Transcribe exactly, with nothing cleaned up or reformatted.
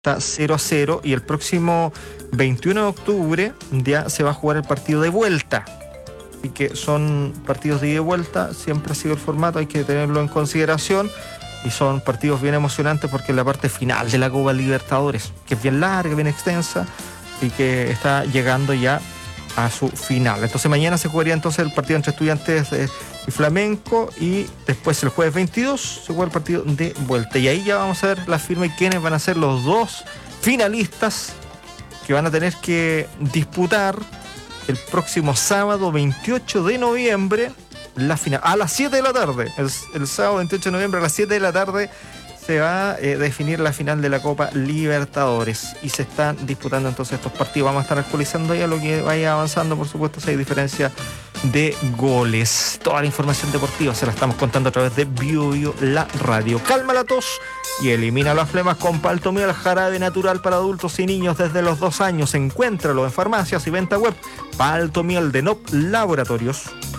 está cero a cero y el próximo veintiuno de octubre ya se va a jugar el partido de vuelta. Así que son partidos de ida y vuelta, siempre ha sido el formato, hay que tenerlo en consideración. Y son partidos bien emocionantes porque es la parte final de la Copa Libertadores, que es bien larga, bien extensa y que está llegando ya a su final. Entonces mañana se jugaría entonces el partido entre Estudiantes eh, y Flamenco, y después el jueves veintidós se juega el partido de vuelta. Y ahí ya vamos a ver la firma y quiénes van a ser los dos finalistas que van a tener que disputar el próximo sábado veintiocho de noviembre la final, a las siete de la tarde. El, el sábado veintiocho de noviembre a las siete de la tarde se va a eh, definir la final de la Copa Libertadores y se están disputando entonces estos partidos. Vamos a estar actualizando ya lo que vaya avanzando, por supuesto, si hay diferencia de goles. Toda la información deportiva se la estamos contando a través de Bio Bio, la radio. Calma la tos y elimina las flemas con Paltomiol, jarabe natural para adultos y niños desde los dos años. Encuéntralo en farmacias y venta web. Paltomiol de N O P Laboratorios.